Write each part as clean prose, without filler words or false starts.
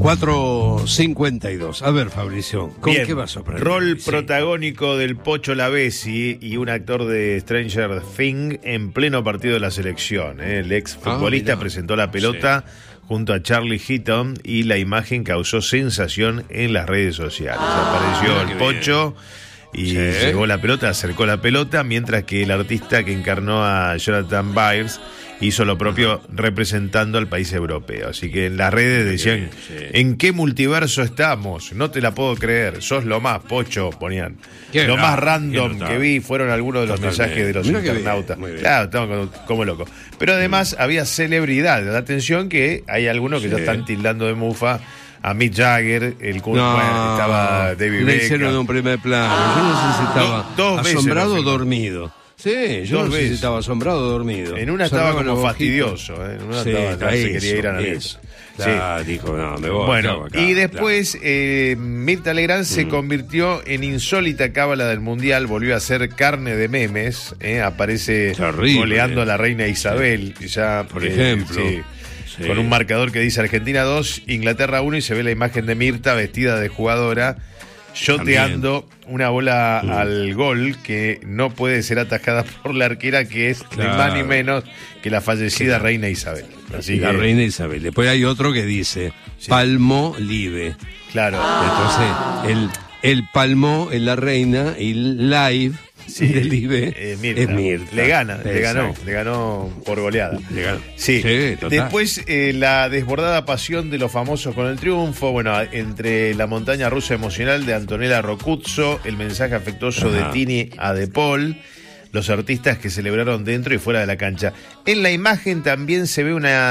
4:52. A ver, Fabricio, ¿con Bien. qué vas a sorprender? Rol Sí. protagónico del Pocho Lavesi y un actor de Stranger Things en pleno partido de la selección. El ex futbolista mirá. presentó la pelota junto a Charlie Heaton y la imagen causó sensación en las redes sociales. Apareció mirá el qué Pocho y Sí. llegó la pelota, acercó la pelota, mientras que el artista que encarnó a Jonathan Byers hizo lo propio representando al país europeo. Así que en las redes decían, bien, sí. ¿en qué multiverso estamos? No te la puedo creer, sos lo más, Pocho, ponían. Qué Lo más qué random notable. que vi fueron algunos de los Totalmente. mensajes de los Mirá qué bien, internautas. muy bien. Claro, estamos como locos. Pero además había celebridades. Atención que hay algunos que ya Sí. están tildando de mufa a Mick Jagger, el Kurt, No, bueno, estaba David le hicieron de Beckham. un primer plano. Yo no sé si estaba Dos veces asombrado lo o firmó. dormido. Sí, yo Dos no sé si veces. estaba asombrado o dormido. En una estaba Cerraba como los fastidioso, ojitos. en una Sí, estaba, se quería ir a la eso. mesa. Claro, dijo, no, me voy. Bueno, acabo acá, y después Mirta Legrand se convirtió en insólita cábala del Mundial, volvió a ser carne de memes, aparece Terrible. goleando a la reina Isabel, ya Por ejemplo. Sí. con un marcador que dice Argentina 2, Inglaterra 1, y se ve la imagen de Mirta vestida de jugadora, shoteando una bola al gol que no puede ser atajada por la arquera, que es Claro. ni más ni menos que la fallecida reina Isabel. Así la que, reina Isabel. Después hay otro que dice Palmo Live. claro. Entonces, el Palmo es la reina y Live Sí, del Live Mirta. es Mirta. Le ganó por goleada. Le ganó. Sí. Total. Después la desbordada pasión de los famosos con el triunfo, bueno, entre la montaña rusa emocional de Antonella Rocuzzo, el mensaje afectuoso Ajá. de Tini a De Paul, los artistas que celebraron dentro y fuera de la cancha. En la imagen también se ve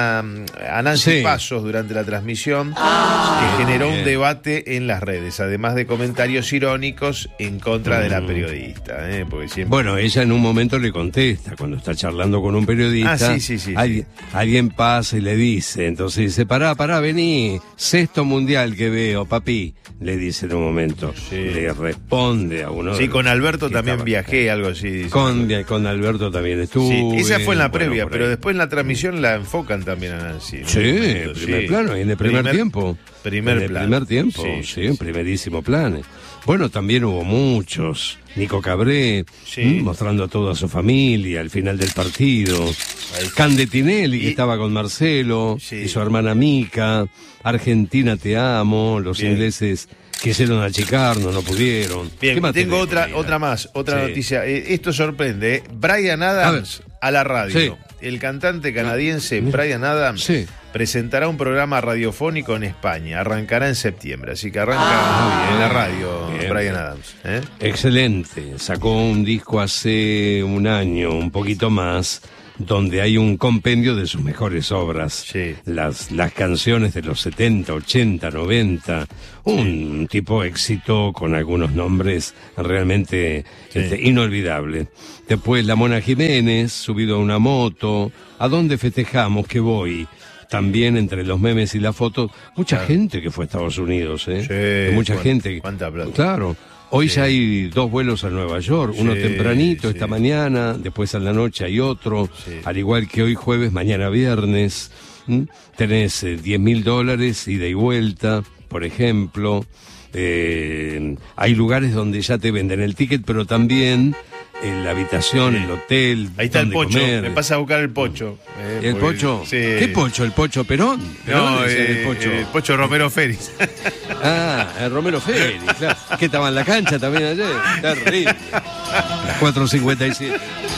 a Nancy Sí. Pasos durante la transmisión, que generó un bien. debate en las redes, además de comentarios irónicos en contra de la periodista, porque siempre... Bueno, ella en un momento le contesta, cuando está charlando con un periodista, sí. Alguien pasa y le dice, entonces dice, pará, vení, 6º mundial que veo, papi, le dice en un momento. Sí. Le responde a uno. Sí, con Alberto que también estaba- viajé, algo así. dice. Con Alberto también Sí, estuve. esa fue en la bueno, previa, por pero ahí. después en la transmisión la enfocan también a Nancy. ¿no? Sí, en primer Sí. plano, en el primer tiempo. Primer en el plano. primer tiempo, sí, en primerísimo plano. Bueno, también hubo muchos. Nico Cabré, Sí. mostrando a toda su familia al final del partido. Candetinelli, que Y- estaba con Marcelo, Sí. y su hermana Mica. Argentina te amo, los Bien. ingleses quisieron achicarnos, no pudieron. Bien, ¿Qué más tengo tenés, otra más, otra Sí. noticia. Esto sorprende. Bryan Adams a la radio. Sí. El cantante canadiense Bryan Adams Sí. presentará un programa radiofónico en España. Arrancará en septiembre, así que arranca en la radio Bien. Bryan Adams. Excelente. Sacó un disco hace un año, un poquito más, donde hay un compendio de sus mejores obras. Sí. Las canciones de los 70, 80, 90. Un tipo éxito con algunos nombres realmente inolvidable. Después La Mona Jiménez, subido a una moto. ¿A dónde festejamos que voy? También entre los memes y las fotos, mucha gente que fue a Estados Unidos, ¿eh? Sí, Mucha gente. cuánta plata. Claro. Hoy ya hay 2 vuelos a Nueva York, uno Sí, tempranito sí. esta mañana, después a la noche hay otro, Sí. al igual que hoy jueves, mañana viernes. Tenés $10.000 ida y vuelta, por ejemplo. Hay lugares donde ya te venden el ticket, pero también en la habitación, el hotel, Ahí está el donde Pocho. comer. Me pasa a buscar el Pocho. ¿El porque- Pocho? Sí. ¿Qué Pocho? ¿El Pocho Perón? No, ¿Perón es el Pocho? el Pocho Romero Félix. Ah, el Romero Félix, claro. Que estaba en la cancha también ayer. Terrible. 4:57.